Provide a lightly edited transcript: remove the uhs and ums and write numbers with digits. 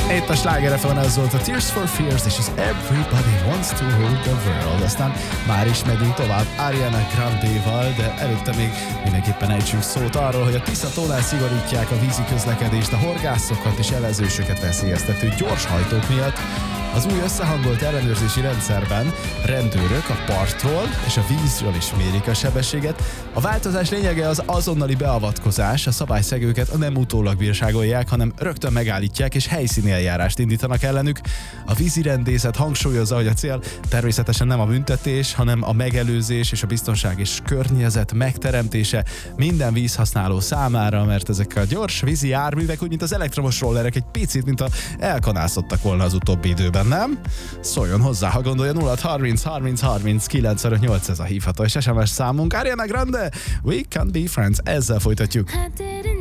Itt a Sláger FM-en ez volt a Tears for Fears és az Everybody Wants to Rule the World. Aztán már is megyünk tovább Ariana Grande-val, de előtte még mindenképpen ejtsünk szót arról, hogy a Tisza tónál szigorítják a vízi közlekedést a horgászokat és elezősöket veszélyeztető gyorshajtók miatt. Az új összehangolt ellenőrzési rendszerben rendőrök a partról és a vízről is mérik a sebességet. A változás lényege az azonnali beavatkozás, a szabályszegőket nem utólag bírságolják, hanem rögtön megállítják és helyszíni eljárást indítanak ellenük. A vízirendészet hangsúlyozza, hogy a cél természetesen nem a büntetés, hanem a megelőzés és a biztonság és környezet megteremtése minden vízhasználó számára, mert ezek a gyors vízi járművek, úgy mint az elektromos rollerek, egy picit, mint a elkanászottak volna az utóbbi időben, nem? Szóljon hozzá, ha gondolja. 0630 30 30 958 ez a hívható és SMS számunk. Ariana Grande, We Can Be Friends, ezzel folytatjuk.